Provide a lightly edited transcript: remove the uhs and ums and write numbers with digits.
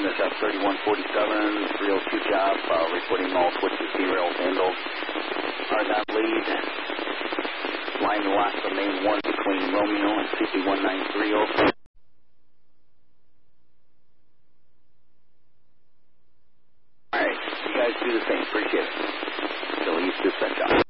this up 3147, 302 job, reporting all switches derailed handled. Argon lead, line lock the main 1 between Romeo and CP1930. Alright, you guys do the same, appreciate it. Still East Dispatch out.